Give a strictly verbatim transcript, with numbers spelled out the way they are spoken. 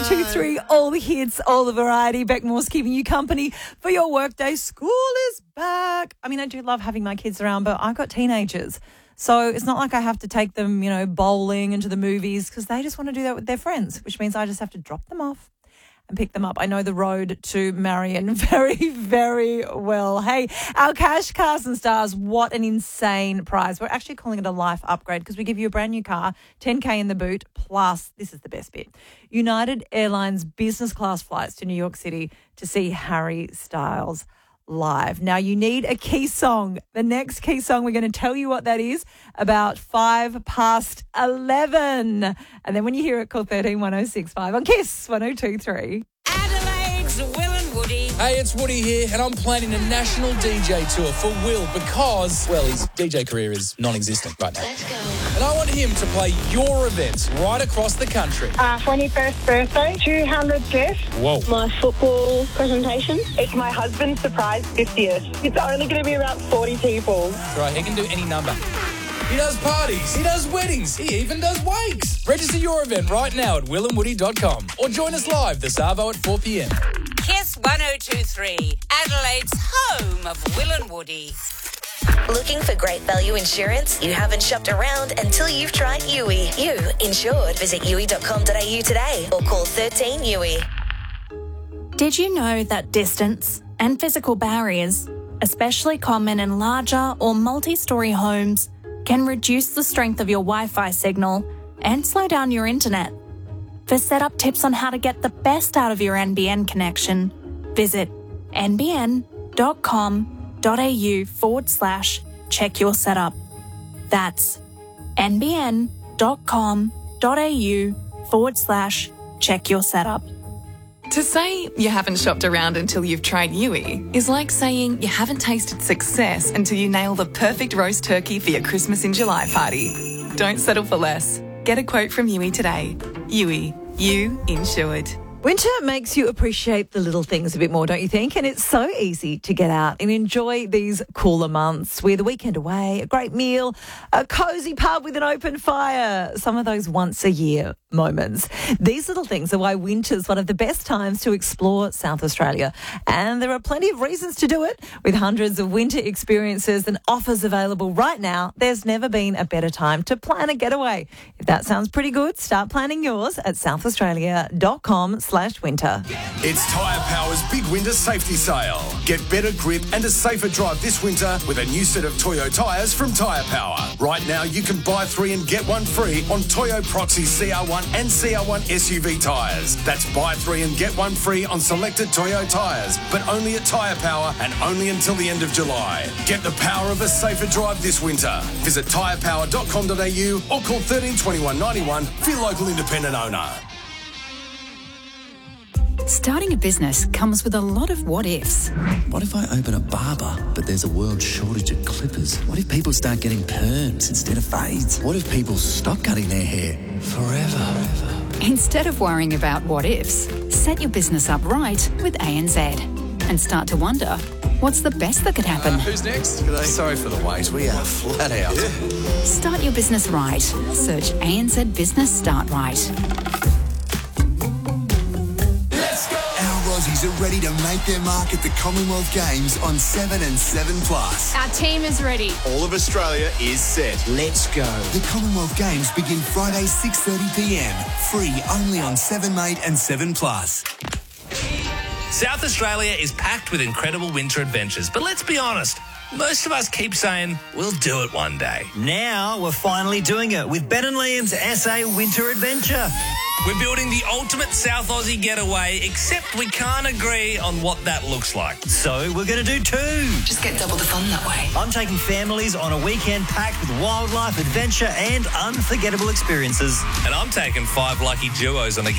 two three, all the hits, all the variety. Beck Morse keeping you company for your workday. School is back. I mean, I do love having my kids around, but I've got teenagers. So it's not like I have to take them, you know, bowling and to the movies because they just want to do that with their friends, which means I just have to drop them off and pick them up. I know the road to Marion very, very well. Hey, our Cash Cars and Stars, what an insane prize. We're actually calling it a life upgrade because we give you a brand new car, ten K in the boot, plus, this is the best bit, United Airlines business class flights to New York City to see Harry Styles live. Now, you need a key song. The next key song, we're going to tell you what that is about five past eleven. And then when you hear it, call thirteen one oh six five on Kiss one oh two three. Adelaide's Will and Woody. Hey, it's Woody here, and I'm planning a national D J tour for Will because, well, his D J career is non-existent right now. Let's go. And I want him to play your events right across the country. Uh, twenty-first birthday, two hundred guests. Whoa. My football presentation. It's my husband's surprise fiftieth. It's only going to be about forty people. Right, he can do any number. He does parties, he does weddings, he even does wakes. Register your event right now at will and woody dot com or join us live this Arvo at four p.m. Kiss one oh two three, Adelaide's home of Will and Woody. Looking for great value insurance? You haven't shopped around until you've tried U I. You insured. Visit u i dot com dot a u today or call thirteen U I. Did you know that distance and physical barriers, especially common in larger or multi-storey homes, can reduce the strength of your Wi-Fi signal and slow down your internet? For setup tips on how to get the best out of your N B N connection, visit n b n dot com dot a u forward slash check your setup. That's n b n dot com dot a u forward slash check your setup. To say you haven't shopped around until you've tried U I is like saying you haven't tasted success until you nail the perfect roast turkey for your Christmas in July party. Don't settle for less. Get a quote from U I today. U I, you insured. Winter makes you appreciate the little things a bit more, don't you think? And it's so easy to get out and enjoy these cooler months with a weekend away, a great meal, a cosy pub with an open fire, some of those once a year moments. These little things are why winter's one of the best times to explore South Australia. And there are plenty of reasons to do it. With hundreds of winter experiences and offers available right now, there's never been a better time to plan a getaway. If that sounds pretty good, start planning yours at south australia dot com slash winter. It's Tyre Power's big winter safety sale. Get better grip and a safer drive this winter with a new set of Toyo tyres from Tyre Power. Right now, you can buy three and get one free on Toyo Proxy C R one and C R one S U V tyres. That's buy three and get one free on selected Toyo tyres, but only at Tyre Power and only until the end of July. Get the power of a safer drive this winter. Visit tyre power dot com dot a u or call thirteen twenty-one ninety-one for your local independent owner. Starting a business comes with a lot of what-ifs. What if I open a barber, but there's a world shortage of clippers? What if people start getting perms instead of fades? What if people stop cutting their hair forever? Instead of worrying about what-ifs, set your business up right with A N Z and start to wonder, what's the best that could happen? Uh, who's next? Sorry for the wait, we are flat out. Yeah. Start your business right. Search A N Z Business Start Right. Aussies are ready to make their mark at the Commonwealth Games on seven and seven plus. Our team is ready. All of Australia is set. Let's go. The Commonwealth Games begin Friday six thirty p m. Free only on seven mate and seven plus. South Australia is packed with incredible winter adventures, but let's be honest, most of us keep saying we'll do it one day. Now we're finally doing it with Ben and Liam's S A Winter Adventure. We're building the ultimate South Aussie getaway, except we can't agree on what that looks like. So we're going to do two. Just get double the fun that way. I'm taking families on a weekend packed with wildlife, adventure and unforgettable experiences. And I'm taking five lucky duos on a